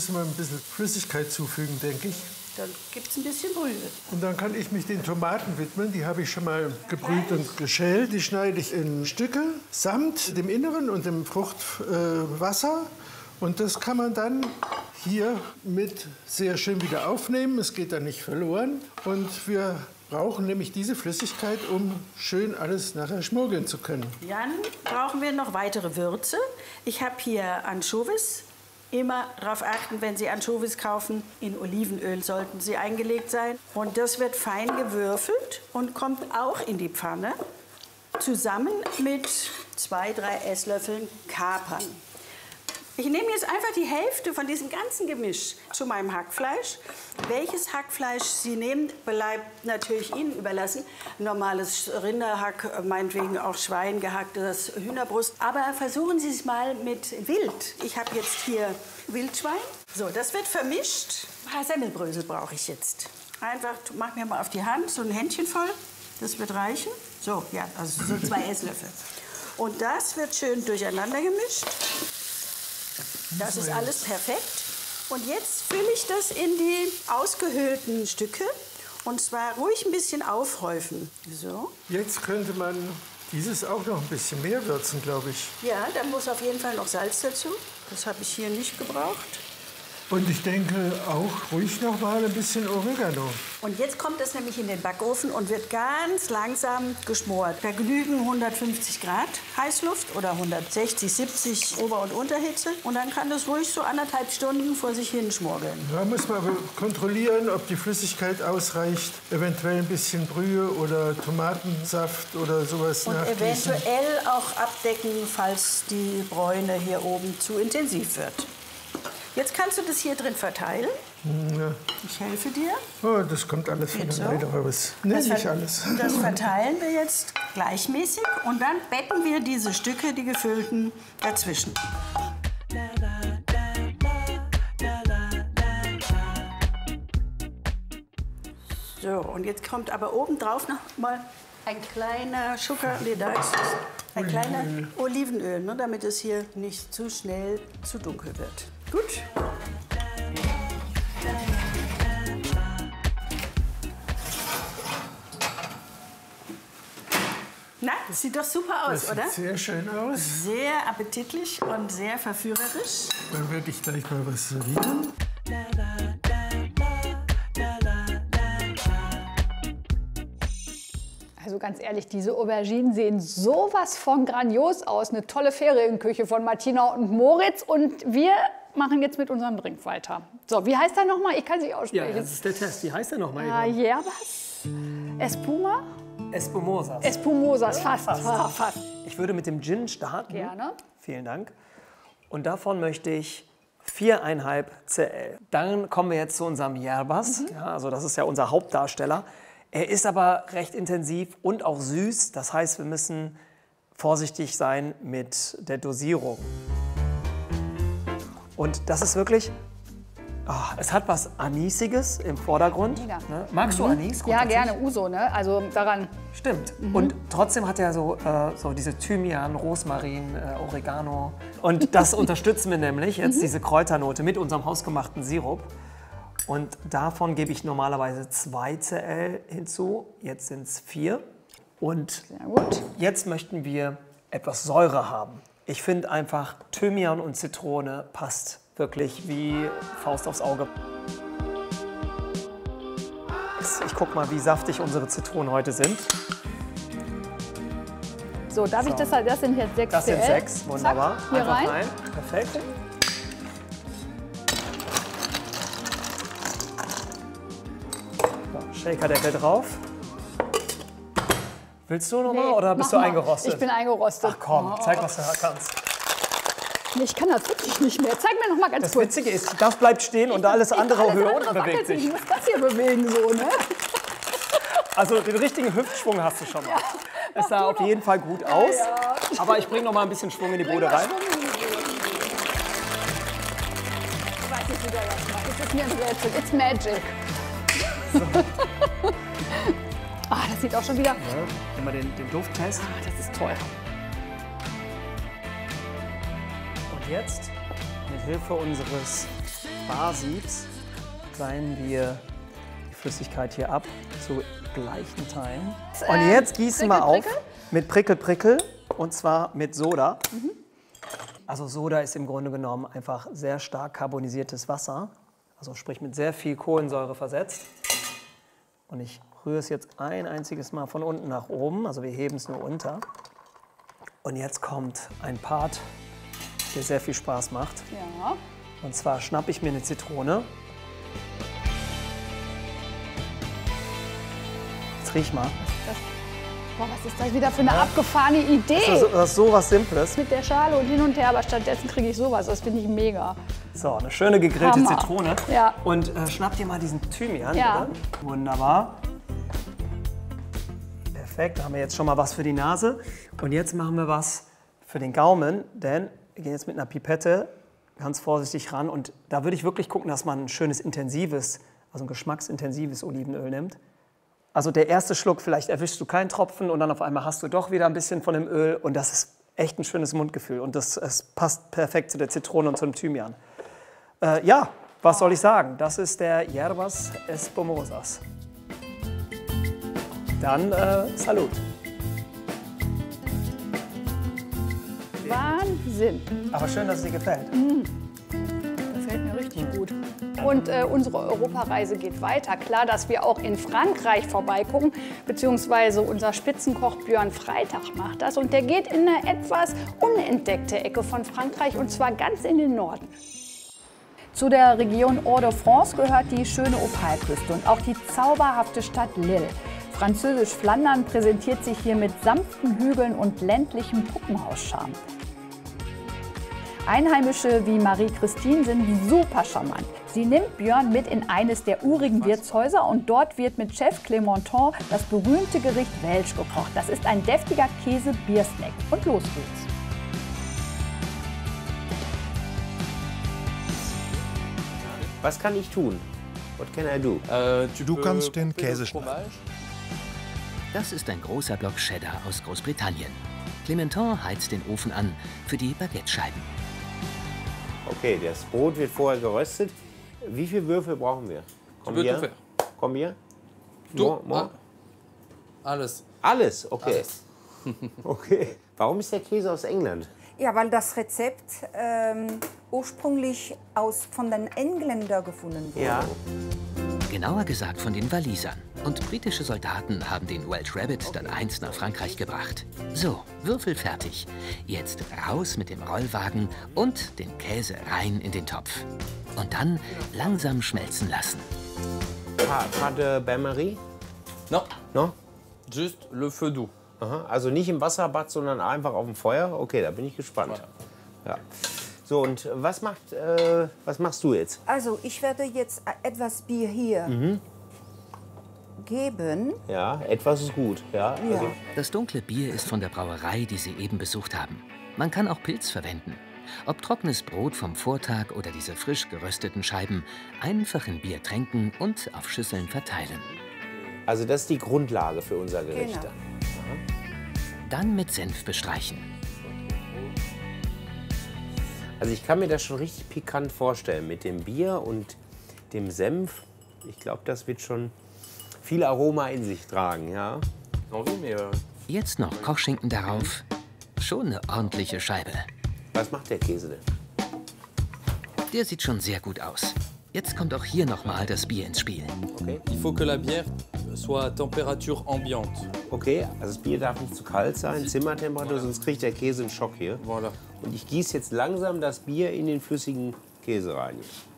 Müssen wir ein bisschen Flüssigkeit zufügen, denke ich. Dann gibt es ein bisschen Brühe. Und dann kann ich mich den Tomaten widmen. Die habe ich schon mal gebrüht und geschält. Die schneide ich in Stücke samt dem Inneren und dem Fruchtwasser. Und das kann man dann hier mit sehr schön wieder aufnehmen. Es geht dann nicht verloren. Und wir brauchen nämlich diese Flüssigkeit, um schön alles nachher schmuggeln zu können. Dann brauchen wir noch weitere Würze. Ich habe hier Anchovies. Immer darauf achten, wenn Sie Anchovies kaufen, in Olivenöl sollten sie eingelegt sein. Und das wird fein gewürfelt und kommt auch in die Pfanne, zusammen mit 2, 3 Esslöffeln Kapern. Ich nehme jetzt einfach die Hälfte von diesem ganzen Gemisch zu meinem Hackfleisch. Welches Hackfleisch Sie nehmen, bleibt natürlich Ihnen überlassen. Normales Rinderhack, meinetwegen auch Schwein, gehacktes Hühnerbrust. Aber versuchen Sie es mal mit Wild. Ich habe jetzt hier Wildschwein. So, das wird vermischt. Ein paar Semmelbrösel brauche ich jetzt. Einfach, mach mir mal auf die Hand, so ein Händchen voll. Das wird reichen. So, ja, also so 2 Esslöffel. Und das wird schön durcheinander gemischt. Das ist alles perfekt. Und jetzt fülle ich das in die ausgehöhlten Stücke. Und zwar ruhig ein bisschen aufhäufen. So. Jetzt könnte man dieses auch noch ein bisschen mehr würzen, glaube ich. Ja, da muss auf jeden Fall noch Salz dazu. Das habe ich hier nicht gebraucht. Und ich denke auch ruhig noch mal ein bisschen Oregano. Und jetzt kommt das nämlich in den Backofen und wird ganz langsam geschmort. Da genügen 150 Grad Heißluft oder 160, 70 Ober- und Unterhitze. Und dann kann das ruhig so 1,5 Stunden vor sich hin schmorgeln. Da muss man aber kontrollieren, ob die Flüssigkeit ausreicht. Eventuell ein bisschen Brühe oder Tomatensaft oder sowas Und nachgießen. eventuell auch abdecken, falls die Bräune hier oben zu intensiv wird. Jetzt kannst du das hier drin verteilen. Ja. Ich helfe dir. Oh, das kommt alles von so? alleine raus. Nee, nicht alles. Das verteilen wir jetzt gleichmäßig und dann betten wir diese Stücke, die gefüllten, dazwischen. So, und jetzt kommt aber obendrauf noch mal ein kleiner Zucker, nee, da ist es. Ein kleiner Olivenöl, ne, damit es hier nicht zu schnell zu dunkel wird. Gut. Na, das sieht doch super aus, Das oder? sieht sehr schön aus. Sehr appetitlich und sehr verführerisch. Dann werde ich gleich mal was servieren. Also ganz ehrlich, diese Auberginen sehen sowas von grandios aus. Eine tolle Ferienküche von Martina und Moritz. Und wir machen jetzt mit unserem Drink weiter. So, wie heißt er nochmal? Ich kann es nicht aussprechen. Ja, das ist der Test. Wie heißt der nochmal? Yerbas? Espuma? Espumosas. Espumosas, fast. Fast. Ah, fast. Ich würde mit dem Gin starten. Gerne. Vielen Dank. Und davon möchte ich 4,5 cl. Dann kommen wir jetzt zu unserem Yerbas. Ja, also das ist ja unser Hauptdarsteller. Er ist aber recht intensiv und auch süß. Das heißt, wir müssen vorsichtig sein mit der Dosierung. Und das ist wirklich, es hat was Anisiges im Vordergrund. Mega. Ne? Magst du Anis? Ja, grundsätzlich? gerne. Uso, ne? Also daran. Stimmt. Und trotzdem hat er so diese Thymian, Rosmarin, Oregano. Und das unterstützen wir nämlich jetzt, diese Kräuternote mit unserem hausgemachten Sirup. Und davon gebe ich normalerweise 2 cl hinzu. Jetzt sind es 4. Und Sehr gut. jetzt möchten wir etwas Säure haben. Ich finde einfach, Thymian und Zitrone passt wirklich wie Faust aufs Auge. Ich guck mal, wie saftig unsere Zitronen heute sind. So, darf ich das sind jetzt 6 Das sind cl. 6, wunderbar. Zack, hier Einfach rein. Perfekt. So, Shakerdeckel drauf. Willst du nochmal oder bist Mach du mal. eingerostet? Ich bin eingerostet. Ach komm, zeig, was du kannst. Ich kann das wirklich nicht mehr. Zeig mir noch mal ganz Das kurz. Witzige ist, das bleibt stehen und alles andere höher unten bewegt Ich sich. muss das hier bewegen, so, ne? Also den richtigen Hüftschwung hast du schon mal. Es sah auf jeden Fall gut aus, aber ich bringe noch mal ein bisschen Schwung in die Bude rein. Ich weiß nicht, wie der das macht. Das ist mir ein Rätsel. It's magic. Das sieht auch schon wieder... Nehmen wir den Dufttest. Das ist toll. Und jetzt, mit Hilfe unseres Sparsiebs kleinen wir die Flüssigkeit hier ab zu gleichen Teilen. Und jetzt gießen wir auf mit Prickel und zwar mit Soda. Also Soda ist im Grunde genommen einfach sehr stark carbonisiertes Wasser, also sprich mit sehr viel Kohlensäure versetzt. Und ich rühre es jetzt ein einziges Mal von unten nach oben, also wir heben es nur unter. Und jetzt kommt ein Part, der sehr viel Spaß macht. Ja. Und zwar schnappe ich mir eine Zitrone. Jetzt riech mal. Boah, was ist das wieder für eine abgefahrene Idee? Das ist so was Simples. Mit der Schale und hin und her, aber stattdessen kriege ich sowas. Das finde ich mega. So, eine schöne gegrillte Hammer. Zitrone. Ja. Und schnapp dir mal diesen Thymian. Ja. Bitte. Wunderbar. Perfekt, da haben wir jetzt schon mal was für die Nase. Und jetzt machen wir was für den Gaumen, denn wir gehen jetzt mit einer Pipette ganz vorsichtig ran. Und da würde ich wirklich gucken, dass man ein schönes intensives, also ein geschmacksintensives Olivenöl nimmt. Also der erste Schluck, vielleicht erwischst du keinen Tropfen und dann auf einmal hast du doch wieder ein bisschen von dem Öl. Und das ist echt ein schönes Mundgefühl. Und es passt perfekt zu der Zitrone und zum Thymian. Ja, was soll ich sagen? Das ist der Hierbas Espumosas. Dann Salut. Wahnsinn. Aber schön, dass es dir gefällt. Gefällt mir richtig gut. Und unsere Europareise geht weiter. Klar, dass wir auch in Frankreich vorbeigucken, beziehungsweise unser Spitzenkoch Björn Freitag macht das. Und der geht in eine etwas unentdeckte Ecke von Frankreich, und zwar ganz in den Norden. Zu der Region Hauts-de-France gehört die schöne Opalküste und auch die zauberhafte Stadt Lille. Französisch Flandern präsentiert sich hier mit sanften Hügeln und ländlichem Puppenhauscharme. Einheimische wie Marie-Christine sind super charmant. Sie nimmt Björn mit in eines der urigen Wirtshäuser und dort wird mit Chef Clémenton das berühmte Gericht Welsch gekocht. Das ist ein deftiger Käse-Biersnack. Und los geht's. Was kann ich tun? What can I do? Du kannst den Käse schneiden. Das ist ein großer Block Cheddar aus Großbritannien. Clémenton heizt den Ofen an für die Baguettescheiben. Okay, das Brot wird vorher geröstet. Wie viele Würfel brauchen wir? Combien? Alles. Alles? Okay. Alles. Okay. Warum ist der Käse aus England? Ja, weil das Rezept ursprünglich von den Engländern gefunden wurde. Ja. Genauer gesagt von den Walisern. Und britische Soldaten haben den Welsh Rabbit dann einst nach Frankreich gebracht. So, Würfel fertig. Jetzt raus mit dem Rollwagen und den Käse rein in den Topf. Und dann langsam schmelzen lassen. Pas de bain-marie? Non, No? juste le feu doux. Aha. Also nicht im Wasserbad, sondern einfach auf dem Feuer? Okay, da bin ich gespannt. Ja. So, und was machst du jetzt? Also, ich werde jetzt etwas Bier hier geben. Ja, etwas ist gut. Ja. Ja. Also, Das dunkle Bier ist von der Brauerei, die Sie eben besucht haben. Man kann auch Pilz verwenden. Ob trockenes Brot vom Vortag oder diese frisch gerösteten Scheiben, einfach in Bier tränken und auf Schüsseln verteilen. also das ist die Grundlage für unser Gericht. Genau. Dann mit Senf bestreichen. Also ich kann mir das schon richtig pikant vorstellen mit dem Bier und dem Senf. Ich glaube, das wird schon viel Aroma in sich tragen, ja. Jetzt noch Kochschinken darauf. Schon eine ordentliche Scheibe. Was macht der Käse denn? Der sieht schon sehr gut aus. Jetzt kommt auch hier nochmal das Bier ins Spiel. Okay. Il faut que la bière soit à température ambiante. Okay, also das Bier darf nicht zu kalt sein, Zimmertemperatur, sonst kriegt der Käse einen Schock hier. Voilà. Und ich gieße jetzt langsam das Bier in den flüssigen Käse rein.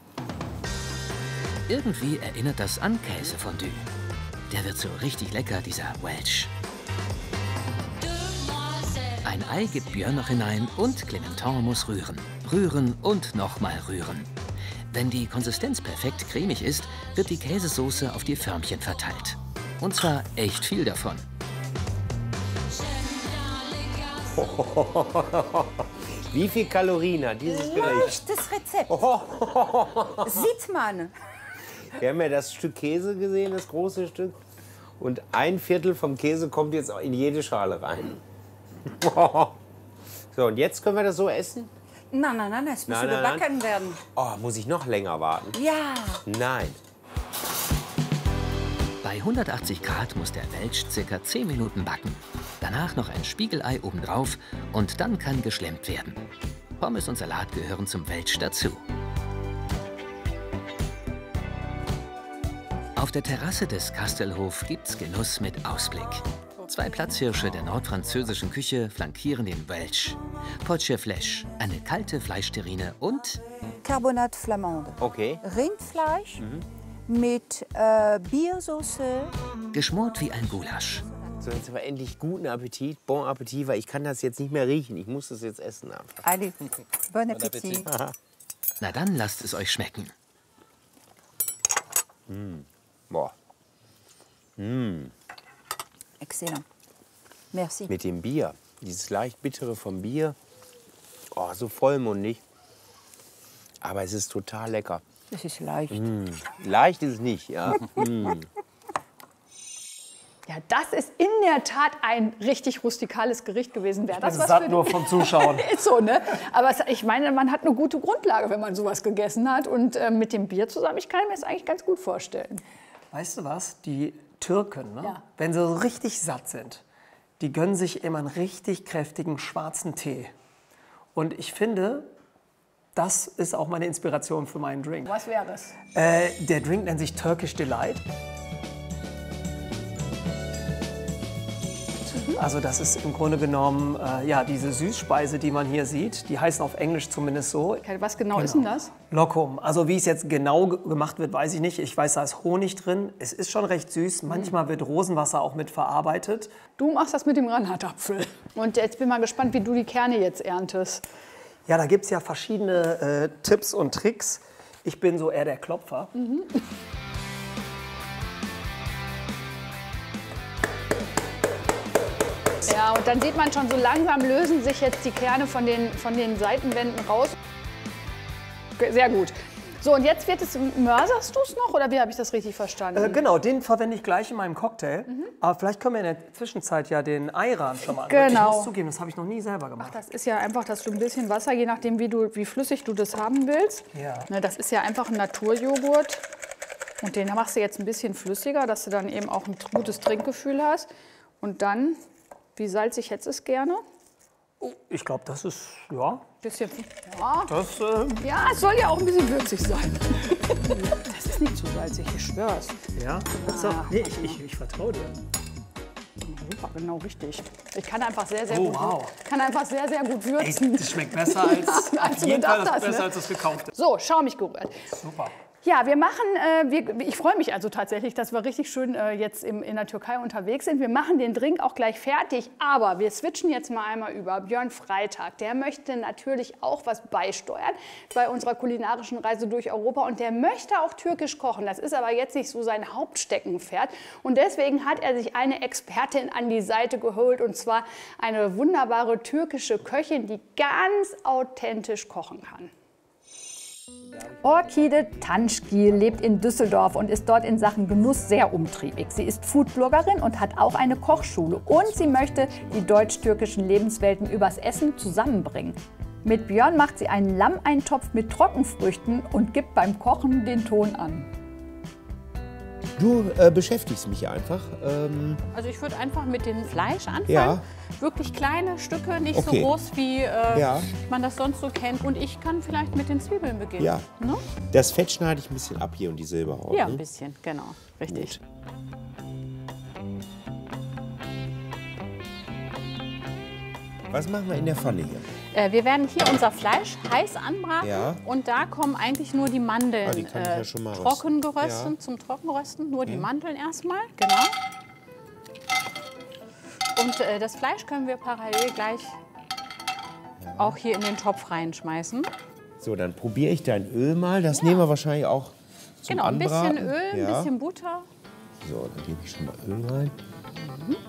Irgendwie erinnert das an Käsefondue. Der wird so richtig lecker, dieser Welsh. Ein Ei gibt Björn noch hinein und Clémenton muss rühren. Rühren und nochmal rühren. Wenn die Konsistenz perfekt cremig ist, wird die Käsesoße auf die Förmchen verteilt. Und zwar echt viel davon. Wie viel Kalorien hat dieses Gericht? Leichtes Rezept. Sieht man. Wir haben ja das Stück Käse gesehen, das große Stück. Und ein Viertel vom Käse kommt jetzt in jede Schale rein. So, und jetzt können wir das so essen? Nein, nein, nein, es muss Nein, nein, überbacken werden. Oh, muss ich noch länger warten? Ja. Nein. Bei 180 Grad muss der Welsch ca. 10 Minuten backen. Danach noch ein Spiegelei obendrauf und dann kann geschlemmt werden. Pommes und Salat gehören zum Welsch dazu. Auf der Terrasse des Kastelhof gibt's Genuss mit Ausblick. 2 Platzhirsche der nordfranzösischen Küche flankieren den Welsch. Poche Flèche, eine kalte Fleischterrine und Carbonate Flamande. Okay. Rindfleisch mit Biersauce. geschmort wie ein Gulasch. So, jetzt aber endlich guten Appetit. Bon Appetit, weil ich kann das jetzt nicht mehr riechen. Ich muss das jetzt essen einfach. Allez, bon appétit. Na dann lasst es euch schmecken. Boah. Excellent. Merci. Mit dem Bier. Dieses leicht bittere vom Bier. Oh, so vollmundig. Aber es ist total lecker. Das ist leicht. Leicht ist es nicht, ja. Ja, das ist in der Tat ein richtig rustikales Gericht gewesen. Wäre das was Satt für nur vom Zuschauen. Ist so, ne? Aber ich meine, man hat eine gute Grundlage, wenn man sowas gegessen hat. Und mit dem Bier zusammen, ich kann mir das eigentlich ganz gut vorstellen. Weißt du was? Die Türken, ne? Ja. Wenn sie so richtig satt sind, die gönnen sich immer einen richtig kräftigen schwarzen Tee. Und ich finde, das ist auch meine Inspiration für meinen Drink. Was wäre das? Der Drink nennt sich Turkish Delight. Also das ist im Grunde genommen ja, diese Süßspeise, die man hier sieht. Die heißen auf Englisch zumindest so. Was genau ist denn das? Lokum. Also wie es jetzt genau gemacht wird, weiß ich nicht. Ich weiß, da ist Honig drin. Es ist schon recht süß. Manchmal wird Rosenwasser auch mit verarbeitet. Du machst das mit dem Granatapfel. Und jetzt bin ich mal gespannt, wie du die Kerne jetzt erntest. Ja, da gibt es ja verschiedene Tipps und Tricks. Ich bin so eher der Klopfer. Ja, und dann sieht man schon, so langsam lösen sich jetzt die Kerne von den Seitenwänden raus. Sehr gut. So, und jetzt wird es, mörserst du es noch oder wie habe ich das richtig verstanden? Genau, den verwende ich gleich in meinem Cocktail. Aber vielleicht können wir in der Zwischenzeit ja den Ayran schon mal anwenden. Genau. Ich muss zugeben, das habe ich noch nie selber gemacht. Das ist ja einfach, dass du ein bisschen Wasser, je nachdem wie flüssig du das haben willst. Ja. Ne, das ist ja einfach ein Naturjoghurt. Und den machst du jetzt ein bisschen flüssiger, dass du dann eben auch ein gutes Trinkgefühl hast. Und dann, wie salzig hättest du es gerne? Ich glaube, das ist, ja, Bisschen, ja. das, Ja, es soll ja auch ein bisschen würzig sein. Das ist nicht zu salzig, ich schwör's. ja. So, nee, ich vertraue dir. Super, genau richtig. Ich kann einfach sehr, sehr Oh, gut, wow. kann einfach sehr, sehr gut Ey, würzen. das schmeckt besser als, Als auf du jeden Fall gedacht hast, besser ne? als das gekaufte. So, schaumig gerührt. Super. Ja, wir machen, ich freue mich also tatsächlich, dass wir richtig schön jetzt in der Türkei unterwegs sind. Wir machen den Drink auch gleich fertig, aber wir switchen jetzt mal einmal über. Björn Freitag, der möchte natürlich auch was beisteuern bei unserer kulinarischen Reise durch Europa und der möchte auch türkisch kochen. Das ist aber jetzt nicht so sein Hauptsteckenpferd und deswegen hat er sich eine Expertin an die Seite geholt und zwar eine wunderbare türkische Köchin, die ganz authentisch kochen kann. Orkide Tanschgil lebt in Düsseldorf und ist dort in Sachen Genuss sehr umtriebig. Sie ist Foodbloggerin und hat auch eine Kochschule. Und sie möchte die deutsch-türkischen Lebenswelten übers Essen zusammenbringen. Mit Björn macht sie einen Lammeintopf mit Trockenfrüchten und gibt beim Kochen den Ton an. Du beschäftigst mich einfach. Also ich würde einfach mit dem Fleisch anfangen. Ja. Wirklich kleine Stücke, nicht Okay. so groß, wie Ja. man das sonst so kennt. Und ich kann vielleicht mit den Zwiebeln beginnen. Ja. Ne? Das Fett schneide ich ein bisschen ab hier und die Silberhaut. Ja, ein ne? bisschen, genau. Richtig. Gut. Was machen wir in der Pfanne hier? Wir werden hier unser Fleisch heiß anbraten. Ja. Und da kommen eigentlich nur die Mandeln Ah, die kann ich ja schon mal trocken rösten. geröstet, Ja. zum Trockenrösten. Nur die Mandeln erstmal, genau. Und das Fleisch können wir parallel gleich auch hier in den Topf reinschmeißen. So, dann probiere ich dein Öl mal. Das nehmen wir wahrscheinlich auch zum Genau, ein Anbraten. bisschen Öl, ein Ja. bisschen Butter. So, dann gebe ich schon mal Öl rein.